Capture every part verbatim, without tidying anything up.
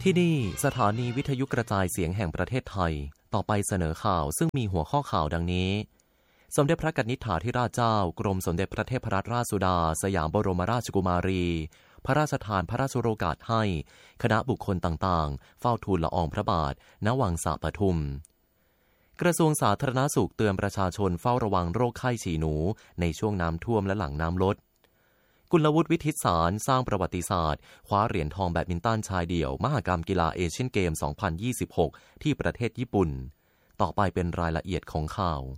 ที่นี่สถานีวิทยุกระจายเสียงแห่งประเทศไทยต่อไปเสนอข่าวซึ่งมีหัวข้อข่าวดังนี้สมเด็จพระกนิษฐาธิราชเจ้ากรมสมเด็จพระเทพรัตนราชสุดาสยามบรมราชกุมารีพระราชทานพระราชโองการให้คณะบุคคลต่างๆเฝ้าทูลละอองพระบาทณวังสะปทุมกระทรวงสาธารณสุขเตือนประชาชนเฝ้าระวังโรคไข้ฉี่หนูในช่วงน้ำท่วมและหลังน้ำลดกุลวุฒิวิทิตสารสร้างประวัติศาสตร์คว้าเหรียญทองแบดมินตันชายเดี่ยวมหกรรมกีฬาเอเชียนเกม สองพันยี่สิบหก ที่ประเทศญี่ปุ่นต่อไปเป็นรายละเอียดของข่าว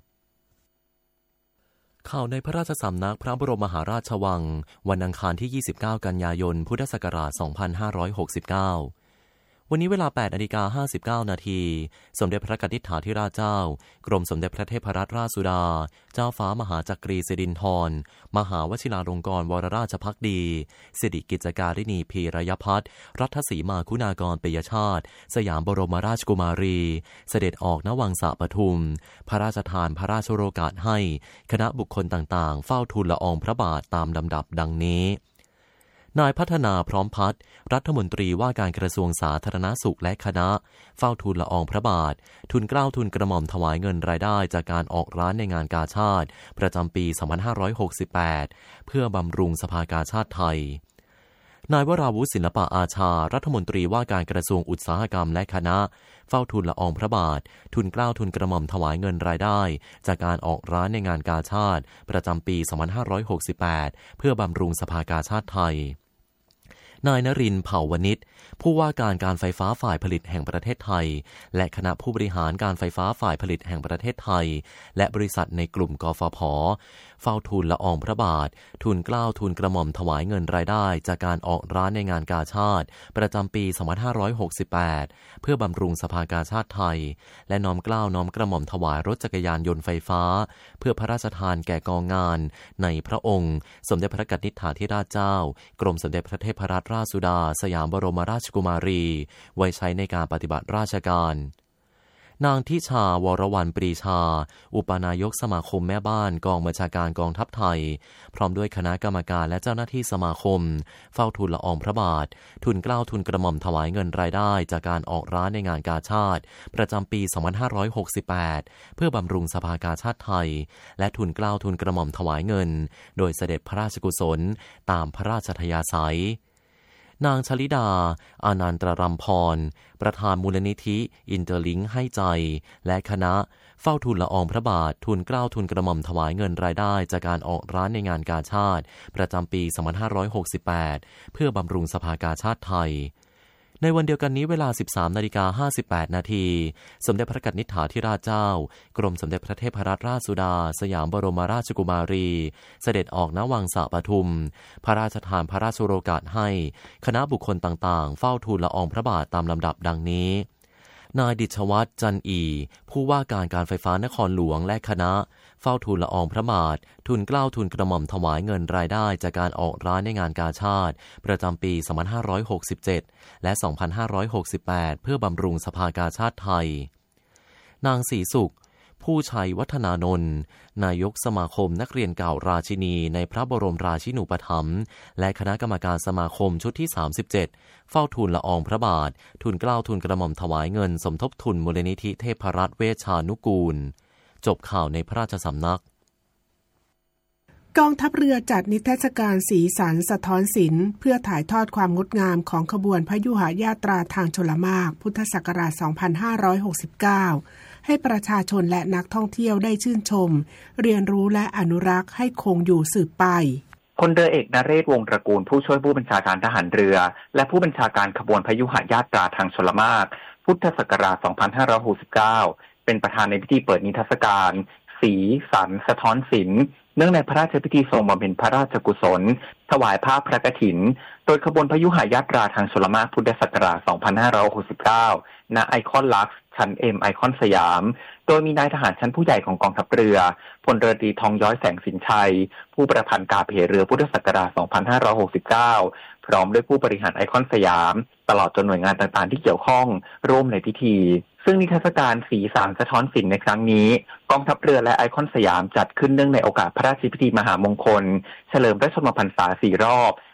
ข่าวในพระราชสำนักพระบรมมหาราชวังวันอังคารที่ ยี่สิบเก้า กันยายน พุทธศักราช สองพันห้าร้อยหกสิบเก้าวันนี้เวลา แปดนาฬิกาห้าสิบเก้า นาทีสมเด็จพระกนิษฐาธิราชเจ้ากรมสมเด็จพระเทพรัตนราชสุดาเจ้าฟ้ามหาจักรีสิรินธรมหาวชิราลงกรณ์วรราชภักดีสิริกิจการิณีพีรยพัฒน์รัฐสีมาคุณากรปิยชาติสยามบรมราชกุมารีเสด็จออกณวังสะปทุมพระราชทานพระราชโองการให้คณะบุคคลต่างๆเฝ้าทูลละอองพระบาทตามลำดับดังนี้นายพัฒนาพร้อมพัฒน์รัฐมนตรีว่าการกระทรวงสาธารณสุขและคณะเฝ้าทูลละอองพระบาททูลเกล้าทูลกระหม่อมถวายเงินรายได้จากการออกร้านในงานกาชาดประจำปี สองพันห้าร้อยหกสิบแปด เพื่อบำรุงสภากาชาดไทยนายวราวุฒิศิลปะอาชารัฐมนตรีว่าการกระทรวงอุตสาหกรรมและคณะเฝ้าทูลละอองพระบาททูลเกล้าทูลกระหม่อมถวายเงินรายได้จากการออกร้านในงานกาชาดประจำปี สองพันห้าร้อยหกสิบแปด เพื่อบำรุงสภากาชาดไทยนายนรินทร์เผ่าวณิชผู้ว่าการการไฟฟ้าฝ่ายผลิตแห่งประเทศไทยและคณะผู้บริหารการไฟฟ้าฝ่ายผลิตแห่งประเทศไทยและบริษัทในกลุ่มกฟผ.เฝ้าทูลละอองพระบาททูลเกล้าทูลกระหม่อมถวายเงินรายได้จากการออกร้านในงานกาชาดประจำปี สองพันห้าร้อยหกสิบแปด เพื่อบำรุงสภากาชาดไทยและน้อมเกล้าน้อมกระหม่อมถวายรถจักรยานยนต์ไฟฟ้าเพื่อพระราชทานแก่กองงานในพระองค์สมเด็จพระกนิษฐาธิราชเจ้ากรมสมเด็จพระเทพรัตนราชสุดาสยามบรมราชกุมารีไว้ใช้ในการปฏิบัติราชการนางทิชาวรวรรณปรีชาอุปนายกสมาคมแม่บ้านกองบัญชาการกองทัพไทยพร้อมด้วยคณะกรรมการและเจ้าหน้าที่สมาคมเฝ้าทูลละอองพระบาททูลเกล้าทูลกระหม่อมถวายเงินรายได้จากการออกร้านในงานกาชาดประจำปี สองพันห้าร้อยหกสิบแปด เพื่อบำรุงสภากาชาดไทยและทูลเกล้าทูลกระหม่อมถวายเงินโดยเสด็จพระราชกุศลตามพระราชทยาศัยนางชลิดาอานันตรำพรประธานมูลนิธิอินเตอร์ลิงค์ให้ใจและคณะเฝ้าทูลละอองพระบาททูลเกล้าทูลกระหม่อมถวายเงินรายได้จากการออกร้านในงานกาชาดประจำปี สองพันห้าร้อยหกสิบแปด เพื่อบำรุงสภากาชาดไทยในวันเดียวกันนี้เวลา สิบสามนาฬิกาห้าสิบแปด นาทีสมเด็จพระกนิษฐาธิราชเจ้ากรมสมเด็จพระเทพรัตนราชสุดาสยามบรมราชกุมารีเสด็จออกณวังสะปทุมพระราชทานพระราชโองการให้คณะบุคคลต่างๆเฝ้าทูลละอองพระบาทตามลำดับดังนี้นายดิษฐวัฒน์จันอีผู้ว่าการการไฟฟ้านครหลวงและคณะเฝ้าทูลละอองพระบาททูลเกล้าทูลกระหม่อมถวายเงินรายได้จากการออกร้านในงานกาชาดประจำปี สองพันห้าร้อยหกสิบเจ็ด และ สองพันห้าร้อยหกสิบแปด เพื่อบำรุงสภากาชาดไทยนางศรีสุขผู้ชัยวัฒนานนท์นายกสมาคมนักเรียนเก่าราชินีในพระบรมราชินูปถัมภ์และคณะกรรมการสมาคมชุดที่สามสิบเจ็ดเฝ้าทูลละอองพระบาททูลเกล้าทูลกระหม่อมถวายเงินสมทบทุนมูลนิธิเทพรัตน์เวชชานุกูลจบข่าวในพระราชสำนักกองทัพเรือจัดนิทรรศการสีสันสะท้อนศิลป์เพื่อถ่ายทอดความงดงามของขบวนพยุหญาตราทางชลมารพุทธศักราช สองพันห้าร้อยหกสิบเก้า ให้ประชาชนและนักท่องเที่ยวได้ชื่นชมเรียนรู้และอนุรักษ์ให้คงอยู่สืบไปพลเรือเอกนเรศวงศ์ตระกูลผู้ช่วยผู้บัญชาการทหารเรือและผู้บัญชาการขบวนพยุหญาตราทางชลมารพุทธศักราช สองพันห้าร้อยหกสิบเก้า เป็นประธานในพิธีเปิดนิทรรศการสีสันสะท้อนศิลป์เนื่องในพระราชพิธีทรงบำเพ็ญพระราชกุศลถวายผ้าพระกฐินโดยขบวนพยุหญาตราทางชลมารพุทธศักราช สองพันห้าร้อยหกสิบเก้า ณ ไอคอนลักซ์ชั้น M ไอคอนสยามโดยมีนายทหารชั้นผู้ใหญ่ของกองทัพเรือพลเรือตรีทองย้อยแสงสินชัยผู้ประพันธ์กาบเหเรือพุทธศักราช สองพันห้าร้อยหกสิบเก้า พร้อมด้วยผู้บริหารไอคอนสยามตลอดจนหน่วยงานต่างๆที่เกี่ยวข้องร่วมในพิธีซึ่งนิทรรศการสีสันสะท้อนศิลป์ในครั้งนี้กองทัพเรือและไอคอนสยามจัดขึ้นเนื่องในโอกาสพระราชพิธีมหามงคลเฉลิมพระชนมพรรษาสี่รอบ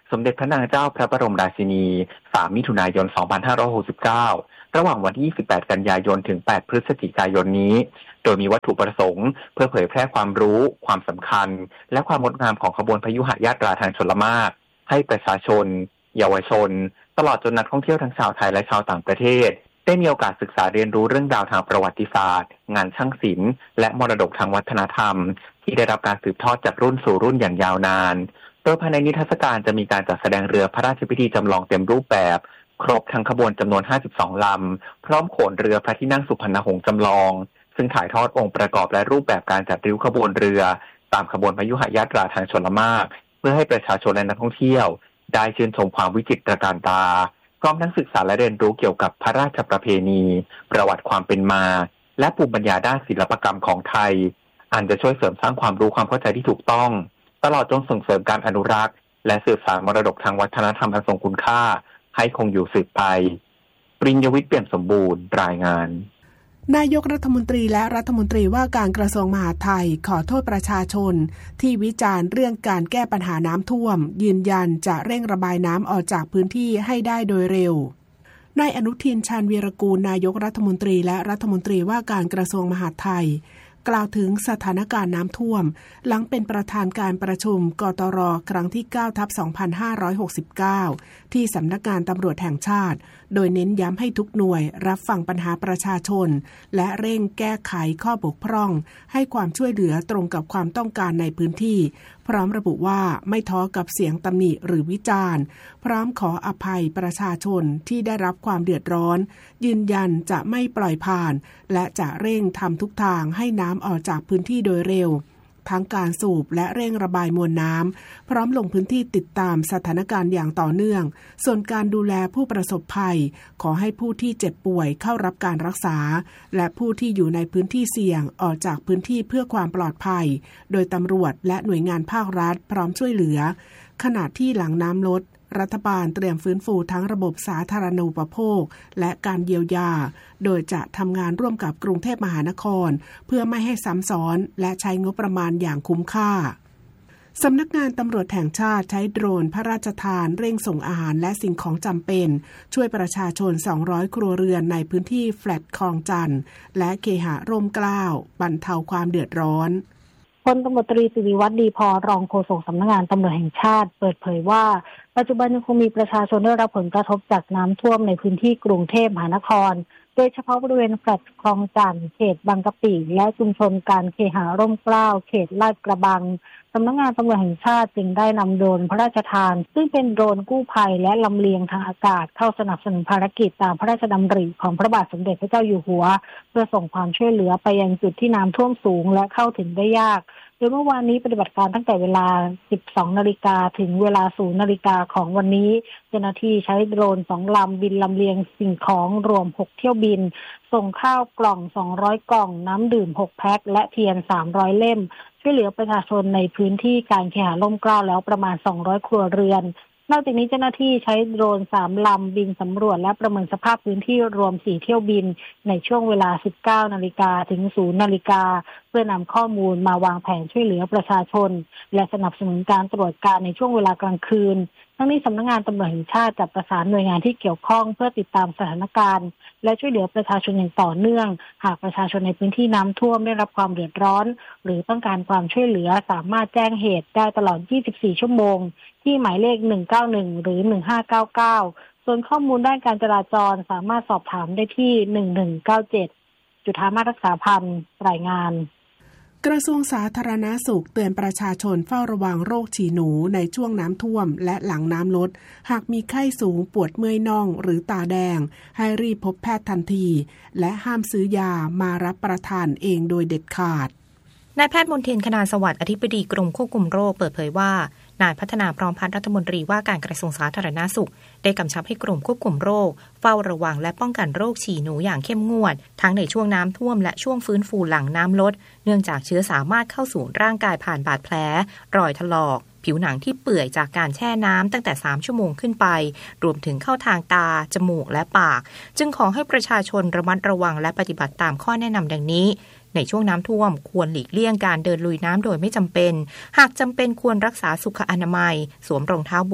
สมเด็จพระนางเจ้าพระบรมราชินีสามมิถุนายนสองพันห้าร้อยหกสิบเก้าระหว่างวันที่ยี่สิบแปดกันยายนถึงแปดพฤศจิกายนนี้โดยมีวัตถุประสงค์เพื่อเผยแพร่ความรู้ความสำคัญและความงดงามของขบวนพยุหญาตราทางชลมารให้ประชาชนเยาวชนตลอดจนนักท่องเที่ยวทั้งชาวไทยและชาวต่างประเทศได้มีโอกาสศึกษาเรียนรู้เรื่องราวทางประวัติศาสตร์งานช่างศิลป์และมรดกทางวัฒนธรรมที่ได้รับการสืบทอดจากรุ่นสู่รุ่นอย่างยาวนานโดยภายในนิทรรศการจะมีการจัดแสดงเรือพระราชพิธีจำลองเต็มรูปแบบครบทั้งขบวนจำนวนห้าสิบสองลำพร้อมโขนเรือพระที่นั่งสุพรรณหงส์จำลองซึ่งถ่ายทอดองค์ประกอบและรูปแบบการจัดริ้วขบวนเรือตามขบวนพยุหญาตราทางชลมารเพื่อให้ประชาชนและนักท่องเที่ยวได้ชื่นชมความวิจิตรการตาพร้อมทั้งศึกษาและเรียนรู้เกี่ยวกับพระราชประเพณีประวัติความเป็นมาและภูมิปัญญาด้านศิลปกรรมของไทยอันจะช่วยเสริมสร้างความรู้ความเข้าใจที่ถูกต้องตลอดจนส่งเสริมการอนุรักษ์และสืบสานมรดกทางวัฒนธรรมอันทรงคุณค่าให้คงอยู่สืบไปปริญญวิทย์เปี่ยมสมบูรณ์รายงานนายกรัฐมนตรีและรัฐมนตรีว่าการกระทรวงมหาดไทยขอโทษประชาชนที่วิจารณ์เรื่องการแก้ปัญหาน้ำท่วมยืนยันจะเร่งระบายน้ำออกจากพื้นที่ให้ได้โดยเร็วนายอนุทินชาญวีรกูลนายกรัฐมนตรีและรัฐมนตรีว่าการกระทรวงมหาดไทยกล่าวถึงสถานการณ์น้ำท่วมหลังเป็นประธานการประชุมกตร.ครั้งที่ เก้าทับสองพันห้าร้อยหกสิบเก้า ที่สำนักงานตำรวจแห่งชาติโดยเน้นย้ำให้ทุกหน่วยรับฟังปัญหาประชาชนและเร่งแก้ไขข้อบกพร่องให้ความช่วยเหลือตรงกับความต้องการในพื้นที่พร้อมระบุว่าไม่ท้อกับเสียงตำหนิหรือวิจารณ์พร้อมขออภัยประชาชนที่ได้รับความเดือดร้อนยืนยันจะไม่ปล่อยผ่านและจะเร่งทำทุกทางให้น้ำออกจากพื้นที่โดยเร็วทั้งการสูบและเร่งระบายมวลน้ำพร้อมลงพื้นที่ติดตามสถานการณ์อย่างต่อเนื่องส่วนการดูแลผู้ประสบภัยขอให้ผู้ที่เจ็บป่วยเข้ารับการรักษาและผู้ที่อยู่ในพื้นที่เสี่ยงออกจากพื้นที่เพื่อความปลอดภัยโดยตำรวจและหน่วยงานภาครัฐพร้อมช่วยเหลือขณะที่หลังน้ำลดรัฐบาลเตรียมฟื้นฟูทั้งระบบสาธารณูปโภคและการเยียวยาโดยจะทำงานร่วมกับกรุงเทพมหานครเพื่อไม่ให้ซ้ำซ้อนและใช้งบประมาณอย่างคุ้มค่าสำนักงานตำรวจแห่งชาติใช้โดรนพระราชทานเร่งส่งอาหารและสิ่งของจำเป็นช่วยประชาชนสองร้อยครัวเรือนในพื้นที่แฟลตคลองจันทน์และเคหะร่มเกล้าบรรเทาความเดือดร้อนพลตำรวจตรีศิริวัฒน์ดีพอรองโฆษกสำนักงานตำรวจแห่งชาติเปิดเผยว่าปัจจุบันยังคงมีประชาชนได้รับผลกระทบจากน้ำท่วมในพื้นที่กรุงเทพมหานครโดยเฉพาะบริเวณแฟลตคลองจันทน์เขตบางกะปิและชุมชนการเคหะร่มเกล้าเขตลาดกระบังสำนักงานตำรวจแห่งชาติจึงได้นำโดรนพระราชทานซึ่งเป็นโดรนกู้ภัยและลำเลียงทางอากาศเข้าสนับสนุนภารกิจตามพระราชดำริของพระบาทสมเด็จพระเจ้าอยู่หัวเพื่อส่งความช่วยเหลือไปยังจุดที่น้ำท่วมสูงและเข้าถึงได้ยากโดยเมื่อวานนี้ปฏิบัติการตั้งแต่เวลา สิบสองนาฬิกา ถึงเวลา ศูนย์นาฬิกาของวันนี้เจ้าหน้าที่ใช้โดรนสองลำบินลำเลียงสิ่งของรวมหกเที่ยวบินส่งข้าวกล่องสองร้อยกล่องน้ำดื่มหกแพ็คและเทียนสามร้อยเล่มช่วยเหลือประชาชนในพื้นที่การเคหะร่มเกล้าแล้วประมาณสองร้อยครัวเรือนนอกจากนี้เจ้าหน้าที่ใช้โดรนสามลำบินสำรวจและประเมินสภาพพื้นที่รวมสี่เที่ยวบินในช่วงเวลา สิบเก้านาฬิกา ถึง ศูนย์นาฬิกาเพื่อนำข้อมูลมาวางแผนช่วยเหลือประชาชนและสนับสนุนการตรวจการในช่วงเวลากลางคืนทั้งนี้สำนักงานตำรวจแห่งชาติจัดประสานหน่วยงานที่เกี่ยวข้องเพื่อติดตามสถานการณ์และช่วยเหลือประชาชนอย่างต่อเนื่องหากประชาชนในพื้นที่น้ำท่วมได้รับความเดือดร้อนหรือต้องการความช่วยเหลือสามารถแจ้งเหตุได้ตลอดยี่สิบสี่ชั่วโมงที่หมายเลขหนึ่งเก้าหนึ่งหรือหนึ่งห้าเก้าเก้าส่วนข้อมูลด้านการจราจรสามารถสอบถามได้ที่หนึ่งหนึ่งเก้าเจ็ดจุฑามาศรักษาพันธ์รายงานกระทรวงสาธารณสุขเตือนประชาชนเฝ้าระวังโรคฉี่หนูในช่วงน้ำท่วมและหลังน้ำลดหากมีไข้สูงปวดเมื่อยน่องหรือตาแดงให้รีบพบแพทย์ทันทีและห้ามซื้อยามารับประทานเองโดยเด็ดขาดนายแพทย์มนเทียน คณาสวัสดิ์อธิบดีกรมควบคุมโรคเปิดเผยว่านายพัฒนาพร้อมพัฒน์รัฐมนตรีว่าการกระทรวงสาธารณสุขได้กำชับให้กรมควบคุมโรคเฝ้าระวังและป้องกันโรคฉี่หนูอย่างเข้มงวดทั้งในช่วงน้ำท่วมและช่วงฟื้นฟูหลังน้ำลดเนื่องจากเชื้อสามารถเข้าสู่ร่างกายผ่านบาดแผลรอยถลอกผิวหนังที่เปื่อยจากการแช่น้ำตั้งแต่สามชั่วโมงขึ้นไปรวมถึงเข้าทางตาจมูกและปากจึงขอให้ประชาชนระมัดระวังและปฏิบัติตามข้อแนะนำดังนี้ในช่วงน้ำท่วมควรหลีกเลี่ยงการเดินลุยน้ำโดยไม่จำเป็นหากจำเป็นควรรักษาสุขอนามัยสวมรองเท้าบูท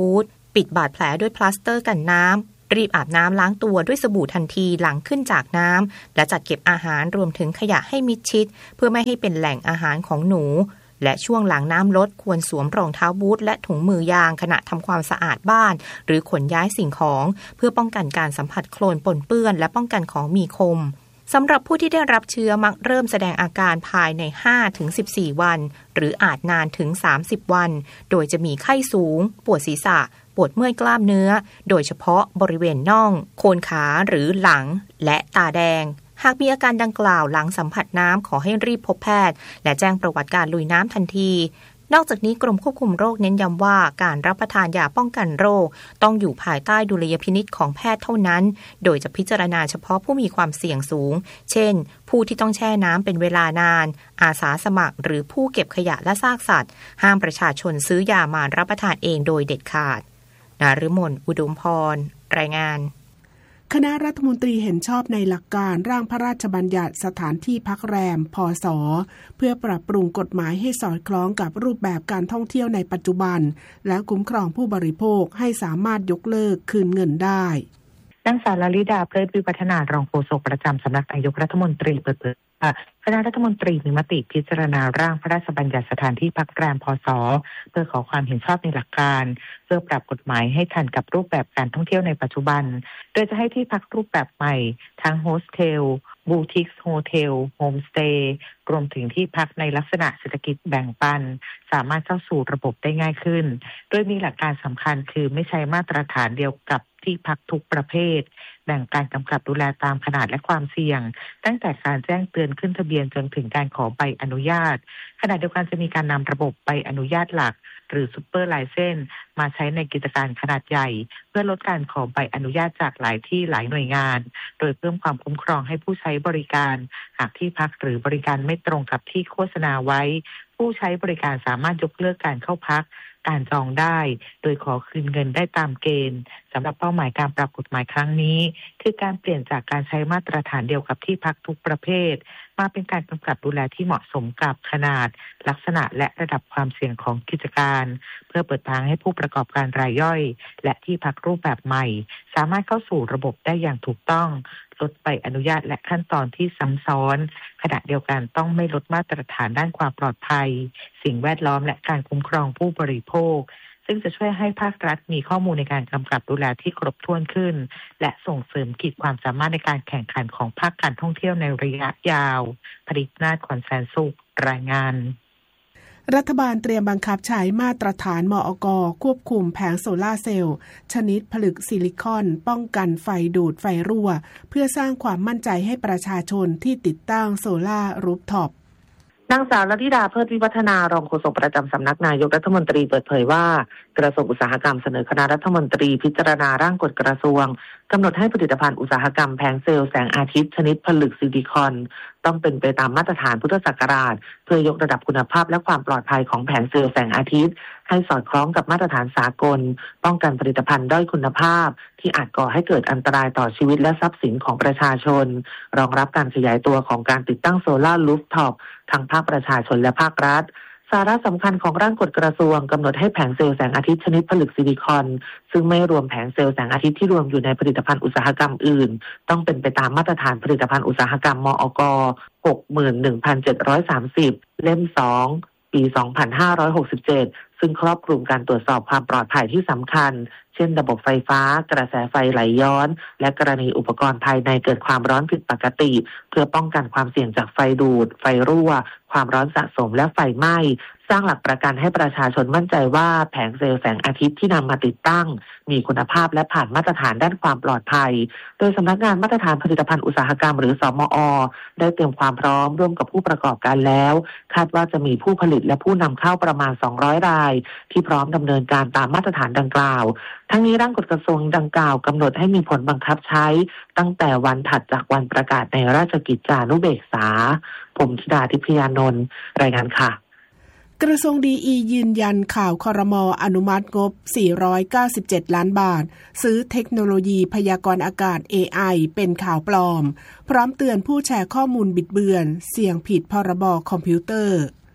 ปิดบาดแผลด้วยพลาสเตอร์กันน้ำรีบอาบน้ำล้างตัวด้วยสบู่ทันทีหลังขึ้นจากน้ำและจัดเก็บอาหารรวมถึงขยะให้มิดชิดเพื่อไม่ให้เป็นแหล่งอาหารของหนูและช่วงหลังน้ำลดควรสวมรองเท้าบูทและถุงมือยางขณะทำความสะอาดบ้านหรือขนย้ายสิ่งของเพื่อป้องกันการสัมผัสโคลนปนเปื้อนและป้องกันของมีคมสำหรับผู้ที่ได้รับเชื้อมักเริ่มแสดงอาการภายใน ห้าถึงสิบสี่ วันหรืออาจนานถึงสามสิบวันโดยจะมีไข้สูงปวดศีรษะปวดเมื่อยกล้ามเนื้อโดยเฉพาะบริเวณน่องโคนขาหรือหลังและตาแดงหากมีอาการดังกล่าวหลังสัมผัสน้ำขอให้รีบพบแพทย์และแจ้งประวัติการลุยน้ำทันทีนอกจากนี้กรมควบคุมโรคเน้นย้ำว่าการรับประทานยาป้องกันโรคต้องอยู่ภายใต้ดุลยพินิจของแพทย์เท่านั้นโดยจะพิจารณาเฉพาะผู้มีความเสี่ยงสูงเช่นผู้ที่ต้องแช่น้ำเป็นเวลานานอาสาสมัครหรือผู้เก็บขยะและซากสัตว์ห้ามประชาชนซื้อยามารับประทานเองโดยเด็ดขาดนฤมลอุดมพรรายงานคณะรัฐมนตรีเห็นชอบในหลักการร่างพระราชบัญญัติสถานที่พักแรมพศเพื่อปรับปรุงกฎหมายให้สอดคล้องกับรูปแบบการท่องเที่ยวในปัจจุบันและคุ้มครองผู้บริโภคให้สามารถยกเลิกคืนเงินได้นางสาวลลิดาเพลิดวิวัฒนารองโฆษกประจำสำนักนายกรัฐมนตรีเปิดเผยว่าคณะรัฐมนตรีมีมติพิจารณาร่างพระราชบัญญัติสถานที่พักแรมพศเพื่อขอความเห็นชอบในหลักการเพื่อปรับกฎหมายให้ทันกับรูปแบบการท่องเที่ยวในปัจจุบันโดยจะให้ที่พักรูปแบบใหม่ทั้งโฮสเทลบูติกโฮเทลโฮมสเตย์รวมถึงที่พักในลักษณะเศรษฐกิจแบ่งปันสามารถเข้าสู่ระบบได้ง่ายขึ้นโดยมีหลักการสำคัญคือไม่ใช้มาตรฐานเดียวกับที่พักทุกประเภทแบ่งการกำกับดูแลตามขนาดและความเสี่ยงตั้งแต่การแจ้งเตือนขึ้นทะเบียนจนถึงการขอใบอนุญาตขณะเดียวกันจะมีการนำระบบใบอนุญาตหลักหรือซุปเปอร์ไลเซนส์มาใช้ในกิจการขนาดใหญ่เพื่อลดการขอใบอนุญาตจากหลายที่หลายหน่วยงานโดยเพิ่มความคุ้มครองให้ผู้ใช้บริการหากที่พักหรือบริการไม่ตรงกับที่โฆษณาไว้ผู้ใช้บริการสามารถยกเลิกการเข้าพักการจองได้โดยขอคืนเงินได้ตามเกณฑ์สำหรับเป้าหมายการปรับกฎหมายครั้งนี้คือการเปลี่ยนจากการใช้มาตรฐานเดียวกับที่พักทุกประเภทมาเป็นการกำกับดูแลที่เหมาะสมกับขนาดลักษณะและระดับความเสี่ยงของกิจการเพื่อเปิดทางให้ผู้ประกอบการรายย่อยและที่พักรูปแบบใหม่สามารถเข้าสู่ระบบได้อย่างถูกต้องลดใบอนุญาตและขั้นตอนที่ซ้ำซ้อนขณะเดียวกันต้องไม่ลดมาตรฐานด้านความปลอดภัยสิ่งแวดล้อมและการคุ้มครองผู้บริโภคซึ่งจะช่วยให้ภาครัฐมีข้อมูลในการกำกับดูแลที่ครบถ้วนขึ้นและส่งเสริมขีดความสามารถในการแข่งขันของภาคการท่องเที่ยวในระยะยาวผลิตนาฏขวัญแสนสุขรายงานรัฐบาลเตรียมบังคับใช้มาตรฐานมอก.ควบคุมแผงโซลาร์เซลล์ชนิดผลึกซิลิคอนป้องกันไฟดูดไฟรั่วเพื่อสร้างความมั่นใจให้ประชาชนที่ติดตั้งโซลาร์รูฟท็อปนางสาวลลิดาเพิดวิวัฒนารองโฆษกประจำสำนักนายกรัฐมนตรีเปิดเผยว่ากระทรวงอุตสาหกรรมเสนอคณะรัฐมนตรีพิจารณาร่างกฎกระทรวงกำหนดให้ผลิตภัณฑ์อุตสาหกรรมแผงเซลล์แสงอาทิตย์ชนิดผลึกซิลิคอนต้องเป็นไปตามมาตรฐานพุทธศักราชเพื่อยกระดับคุณภาพและความปลอดภัยของแผงเซลล์แสงอาทิตย์ให้สอดคล้องกับมาตรฐานสากลป้องกันผลิตภัณฑ์ด้อยคุณภาพที่อาจก่อให้เกิดอันตรายต่อชีวิตและทรัพย์สินของประชาชนรองรับการขยายตัวของการติดตั้งโซลาร์รูฟท็อปทั้งภาคประชาชนและภาครัฐสาระสำคัญของร่างกฎกระทรวงกำหนดให้แผงเซลล์แสงอาทิตย์ชนิดผลึกซิลิคอนซึ่งไม่รวมแผงเซลล์แสงอาทิตย์ที่รวมอยู่ในผลิตภัณฑ์อุตสาหกรรมอื่นต้องเป็นไปตามมาตรฐานผลิตภัณฑ์อุตสาหกรรมมอก. หกหมื่นหนึ่งพันเจ็ดร้อยสามสิบ เล่มสองปีสองพันห้าร้อยหกสิบเจ็ดซึ่งครอบคลุมการตรวจสอบความปลอดภัยที่สำคัญเช่นระบบไฟฟ้ากระแสไฟไหลย้อนและกรณีอุปกรณ์ภายในเกิดความร้อนผิดปกติเพื่อป้องกันความเสี่ยงจากไฟดูดไฟรั่วความร้อนสะสมและไฟไหม้สร้างหลักประกันให้ประชาชนมั่นใจว่าแผงเซลล์แสงอาทิตย์ที่นำมาติดตั้งมีคุณภาพและผ่านมาตรฐานด้านความปลอดภัยโดยสำนักงานมาตรฐานผลิตภัณฑ์อุตสาหกรรมหรือสมอ.ได้เตรียมความพร้อมร่วมกับผู้ประกอบการแล้วคาดว่าจะมีผู้ผลิตและผู้นำเข้าประมาณสองร้อยรายที่พร้อมดำเนินการตามมาตรฐานดังกล่าวทั้งนี้ร่างกฎกระทรวงดังกล่าวกำหนดให้มีผลบังคับใช้ตั้งแต่วันถัดจากวันประกาศในราชกิจจานุเบกษาผมธิดาทิพยานนท์รายงานค่ะกระทรวงดีอียืนยันข่าวครม.อนุมัติงบสี่ร้อยเก้าสิบเจ็ดล้านบาทซื้อเทคโนโลยีพยากรณ์อากาศ เอ ไอ เป็นข่าวปลอมพร้อมเตือนผู้แชร์ข้อมูลบิดเบือนเสี่ยงผิดพรบคอมพิวเตอร์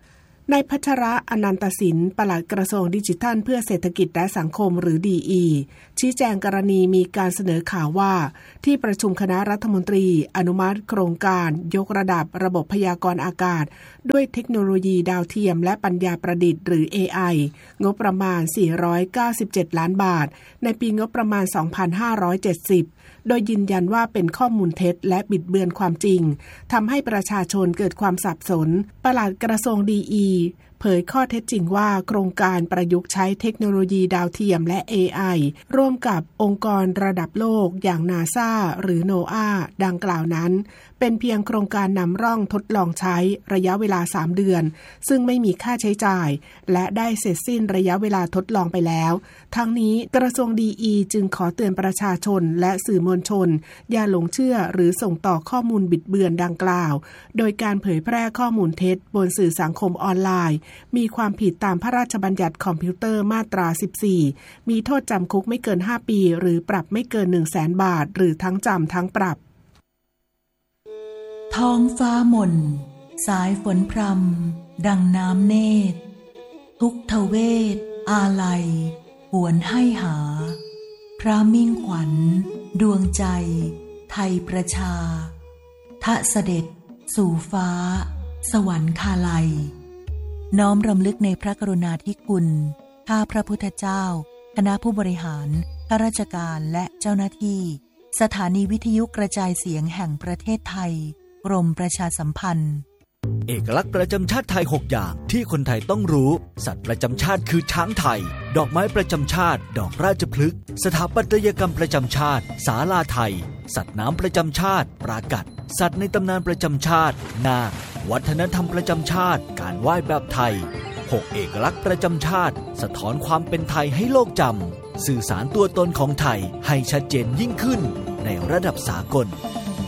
นายพัชระอนันตสินปลัดกระทรวงดิจิทัลเพื่อเศรษฐกิจและสังคมหรือ ดี อี ชี้แจงกรณีมีการเสนอข่าวว่าที่ประชุมคณะรัฐมนตรีอนุมัติโครงการยกระดับระบบพยากรณ์อากาศด้วยเทคโนโลยีดาวเทียมและปัญญาประดิษฐ์หรือ เอ ไอ งบประมาณสี่ร้อยเก้าสิบเจ็ดล้านบาทในปีงบประมาณสองพันห้าร้อยเจ็ดสิบโดยยืนยันว่าเป็นข้อมูลเท็จและบิดเบือนความจริงทำให้ประชาชนเกิดความสับสนปลัดกระทรวง ดี อี เผยข้อเท็จจริงว่าโครงการประยุกต์ใช้เทคโนโลยีดาวเทียมและ เอ ไอ ร่วมกับองค์กรระดับโลกอย่าง นาซา หรือ โนอา ดังกล่าวนั้นเป็นเพียงโครงการนำร่องทดลองใช้ระยะเวลาสามเดือนซึ่งไม่มีค่าใช้จ่ายและได้เสร็จสิ้นระยะเวลาทดลองไปแล้วทั้งนี้กระทรวง ดี อี จึงขอเตือนประชาชนและสื่อมวลชนอย่าหลงเชื่อหรือส่งต่อข้อมูลบิดเบือนดังกล่าวโดยการเผยแพร่ข้อมูลเท็จบนสื่อสังคมออนไลน์มีความผิดตามพระราชบัญญัติคอมพิวเตอร์มาตราสิบสี่มีโทษจำคุกไม่เกินห้าปีหรือปรับไม่เกิน หนึ่งแสน บาทหรือทั้งจำทั้งปรับท้องฟ้าหม่นสายฝนพรำดังน้ำเนตรทุกทเวทอาลัยหวนให้หาพระมิ่งขวัญดวงใจไทยประชาทะเสด็จสู่ฟ้าสวรรคาลัยน้อมรำลึกในพระกรุณาธิคุณข้าพระพุทธเจ้าคณะผู้บริหารข้าราชการและเจ้าหน้าที่สถานีวิทยุกระจายเสียงแห่งประเทศไทยกรมประชาสัมพันธ์เอกลักษณ์ประจำชาติไทยหกอย่างที่คนไทยต้องรู้สัตว์ประจำชาติคือช้างไทยดอกไม้ประจำชาติดอกราชพฤกษ์สถาปัตยกรรมประจำชาติศาลาไทยสัตว์น้ำประจำชาติปรากัดสัตว์ในตำนานประจำชาตินาควัฒนธรรมประจำชาติการไหว้แบบไทยหกเอกลักษณ์ประจำชาติสะท้อนความเป็นไทยให้โลกจำสื่อสารตัวตนของไทยให้ชัดเจนยิ่งขึ้นในระดับสากล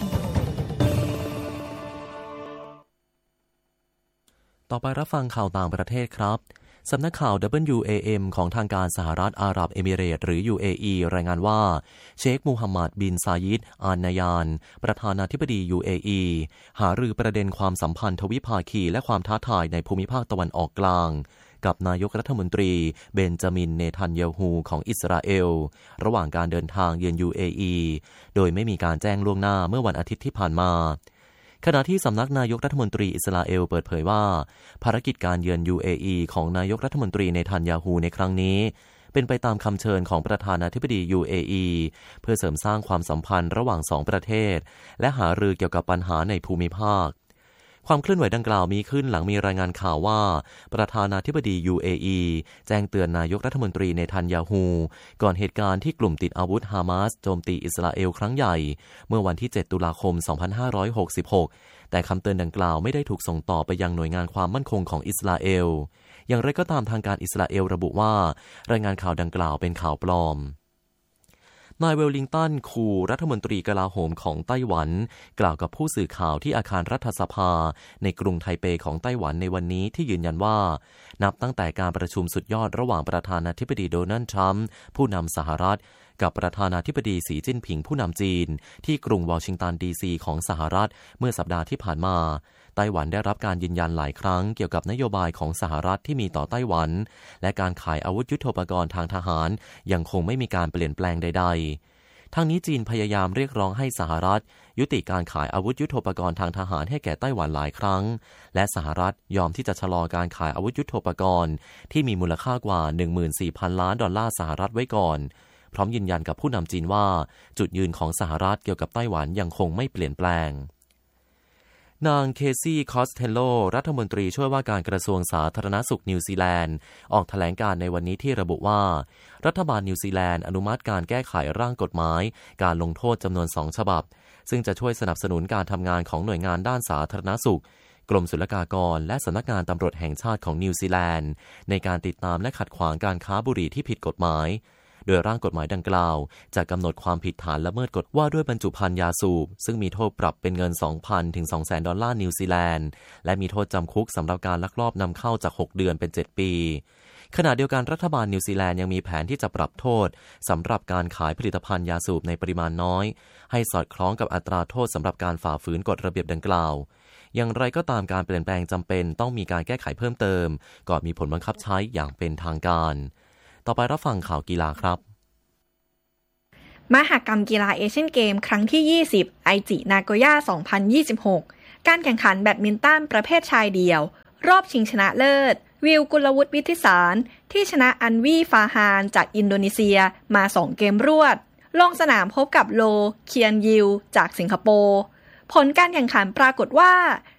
ต่อไปรับฟังข่าวต่างประเทศครับสำนักข่าว ดับเบิลยู เอ เอ็ม ของทางการสหรัฐอาหรับเอมิเรตส์หรือ ยู เอ อี รายงานว่าเชคมูฮัมหมัดบินซายิดอาลนายานประธานาธิบดี ยู เอ อี หารือประเด็นความสัมพันธ์ทวิภาคีและความท้าทายในภูมิภาคตะวันออกกลางกับนายกรัฐมนตรีเบนจามินเนทันยาฮูของอิสราเอลระหว่างการเดินทางเยือน ยู เอ อี โดยไม่มีการแจ้งล่วงหน้าเมื่อวันอาทิตย์ที่ผ่านมาขณะที่สำนักนายกรัฐมนตรีอิสราเอลเปิดเผยว่าภารกิจการเยือน ยู เอ อี ของนายกรัฐมนตรีเนทันยาฮูในครั้งนี้เป็นไปตามคำเชิญของประธานาธิบดี ยู เอ อี เพื่อเสริมสร้างความสัมพันธ์ระหว่างสองประเทศและหารือเกี่ยวกับปัญหาในภูมิภาคความเคลื่อนไหวดังกล่าวมีขึ้นหลังมีรายงานข่าวว่าประธานาธิบดี ยู เอ อี แจ้งเตือนนายกรัฐมนตรีเนทันยาฮูก่อนเหตุการณ์ที่กลุ่มติดอาวุธฮามาสโจมตีอิสราเอลครั้งใหญ่เมื่อวันที่เจ็ดตุลาคมสองพันห้าร้อยหกสิบหกแต่คำเตือนดังกล่าวไม่ได้ถูกส่งต่อไปยังหน่วยงานความมั่นคงของอิสราเอลอย่างไรก็ตามทางการอิสราเอลระบุว่ารายงานข่าวดังกล่าวเป็นข่าวปลอมนายเวลลิงตันคูรัฐมนตรีกลาโหมของไต้หวันกล่าวกับผู้สื่อข่าวที่อาคารรัฐสภาในกรุงไทเปของไต้หวันในวันนี้ที่ยืนยันว่านับตั้งแต่การประชุมสุดยอดระหว่างประธานาธิบดีโดนัลด์ทรัมป์ผู้นำสหรัฐกับประธานาธิบดีสีจิ้นผิงผู้นำจีนที่กรุงวอชิงตันดีซีของสหรัฐเมื่อสัปดาห์ที่ผ่านมาไต้หวันได้รับการยืนยันหลายครั้งเกี่ยวกับนโยบายของสหรัฐที่มีต่อไต้หวันและการขายอาวุธยุทโธปกรณ์ทางทหารยังคงไม่มีการเปลี่ยนแปลงใดๆทั้งนี้จีนพยายามเรียกร้องให้สหรัฐยุติการขายอาวุธยุทโธปกรณ์ทางทหารให้แก่ไต้หวันหลายครั้งและสหรัฐยอมที่จะชะลอการขายอาวุธยุทโธปกรณ์ที่มีมูลค่ากว่า หนึ่งหมื่นสี่พัน ล้านดอลลาร์สหรัฐไว้ก่อนพร้อมยืนยันกับผู้นำจีนว่าจุดยืนของสหรัฐเกี่ยวกับไต้หวันยังคงไม่เปลี่ยนแปลงนางเคซี่คอสเทลโลรัฐมนตรีช่วยว่าการกระทรวงสาธารณสุขนิวซีแลนด์ออกแถลงการในวันนี้ที่ระบุว่ารัฐบาลนิวซีแลนด์อนุมัติการแก้ไขร่างกฎหมายการลงโทษจำนวนสองฉบับซึ่งจะช่วยสนับสนุนการทำงานของหน่วยงานด้านสาธารณสุขกรมศุลกากรและสำนักงานตำรวจแห่งชาติของนิวซีแลนด์ในการติดตามและขัดขวางการค้าบุหรี่ที่ผิดกฎหมายโดยร่างกฎหมายดังกล่าวจะกำหนดความผิดฐานละเมิดกฎว่าด้วยบรรจุภัณฑ์ยาสูบซึ่งมีโทษปรับเป็นเงิน สองพัน ถึง สองแสน ดอลลาร์นิวซีแลนด์และมีโทษจำคุกสำหรับการลักลอบนำเข้าจากหกเดือนเป็นเจ็ดปีขณะเดียวกันรัฐบาลนิวซีแลนด์ยังมีแผนที่จะปรับโทษสำหรับการขายผลิตภัณฑ์ยาสูบในปริมาณน้อยให้สอดคล้องกับอัตราโทษสำหรับการฝ่าฝืนกฎระเบียบดังกล่าวอย่างไรก็ตามการเปลี่ยนแปลงจำเป็นต้องมีการแก้ไขเพิ่มเติมก่อนมีผลบังคับใช้อย่างเป็นทางการต่อไปรับฟังข่าวกีฬาครับมหกรรมกีฬาเอเชียนเกมครั้งที่ยี่สิบไอจินาโกย่าสองพันยี่สิบหกการแข่งขันแบดมินตันประเภทชายเดี่ยวรอบชิงชนะเลิศวิวกุลวุฒิวิทิสารที่ชนะอันวีฟาฮานจากอินโดนีเซียมาสองเกมรวดลงสนามพบกับโลเคียนยิวจากสิงคโปร์ผลการแข่งขันปรากฏว่า